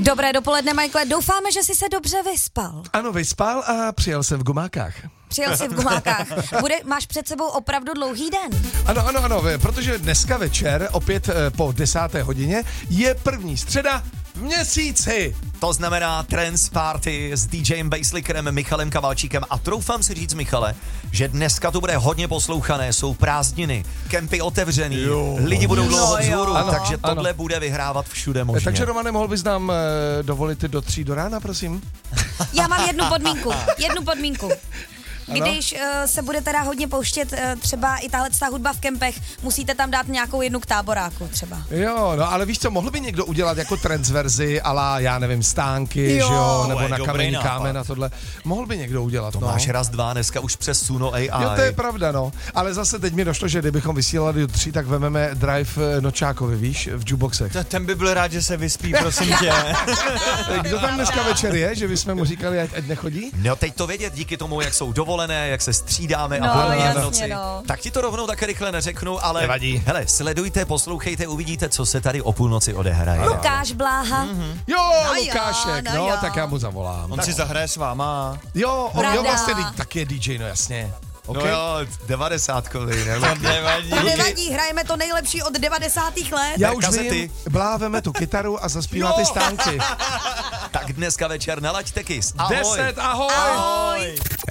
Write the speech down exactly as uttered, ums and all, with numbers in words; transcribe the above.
Dobré dopoledne, Michaele. Doufáme, že jsi se dobře vyspal. Ano, vyspal a přijel jsem v gumákách. Přijel jsi v gumákách. Bude, máš před sebou opravdu dlouhý den. Ano, ano, ano, protože dneska večer, opět po desáté hodině, je první středa v měsíci. To znamená Trance Party s DJem Basslickerem Michalem Kavalčíkem a troufám si říct, Michale, že dneska to bude hodně poslouchané, jsou prázdniny, kempy otevřený, jo. lidi budou dlouho vzhůru, takže ano. tohle bude vyhrávat všude možně. Takže Romane, mohl bys nám e, dovolit do tří do rána, prosím? Já mám jednu podmínku, jednu podmínku. Když uh, se bude teda hodně pouštět uh, třeba i tahle hudba v kempech, musíte tam dát nějakou jednu k táboráku třeba. Jo, no ale víš co, mohl by někdo udělat jako trance verzi ala, já nevím, stánky, jo, že jo, nebo na kamení kámen a tohle. Mohl by někdo udělat, to no. máš raz, dva, dneska už přes Suno A I. Jo, to je pravda, no. Ale zase teď mi došlo, že kdybychom vysílali do tří, tak vememe Drive Nočákovi, víš, v jukeboxech. Ten by byl rád, že se vyspí, prosím tě. Kdo tam dneska večer je, že bychom mu říkali, ať, ať nechodí? No teď to vědět, díky tomu, jak jsou dovolené, jak se střídáme no, a podobně v noci. No. Tak ti to rovnou také rychle neřeknu, ale nevadí. Hele, sledujte, poslouchejte, uvidíte, co se tady o půlnoci odehraje. Lukáš Bláha. Mm-hmm. Jo, no Lukášek, jo, no, no tak já mu zavolám. On tak. si zahraje s váma. Jo, on jo, vlastně tak je D J, no jasně. Okay. No jo, devadesátkový, ne? To nevadí. To nevadí, hrajeme to nejlepší od devadesátých let. Já už vím, bláveme tu kytaru a zaspíváte stánky. Tak dneska večer nalaďte Kiss. Ahoj. Deset, ahoj. Ahoj.